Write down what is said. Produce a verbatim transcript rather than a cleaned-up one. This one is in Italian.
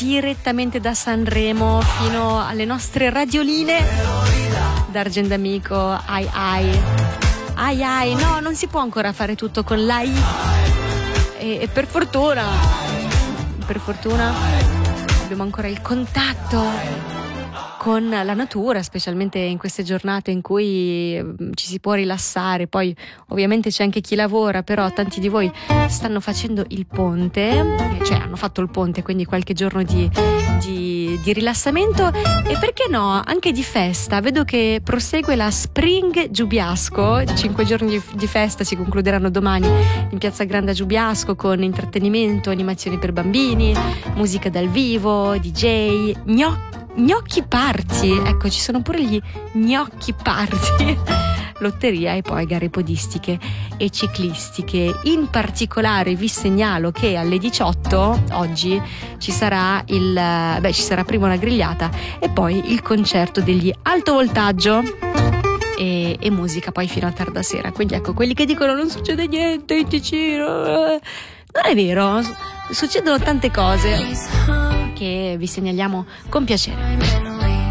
direttamente da Sanremo fino alle nostre radioline d'Argent Amico. Ai ai ai ai no, non si può ancora fare tutto con l'A I e, e per fortuna per fortuna abbiamo ancora il contatto con la natura, specialmente in queste giornate in cui ci si può rilassare. Poi ovviamente c'è anche chi lavora, però tanti di voi stanno facendo il ponte, cioè hanno fatto il ponte, quindi qualche giorno di, di, di rilassamento e perché no, anche di festa. Vedo che prosegue la Spring Giubiasco, cinque giorni di, di festa si concluderanno domani in Piazza Grande a Giubiasco con intrattenimento, animazioni per bambini, musica dal vivo, D J, gnocchi Gnocchi party, ecco, ci sono pure gli gnocchi party, lotteria e poi gare podistiche e ciclistiche. In particolare vi segnalo che alle diciotto oggi ci sarà il beh ci sarà prima una grigliata e poi il concerto degli Alto Voltaggio e, e musica poi fino a tarda sera. Quindi ecco, quelli che dicono non succede niente in Ticino, non è vero, succedono tante cose che vi segnaliamo con piacere.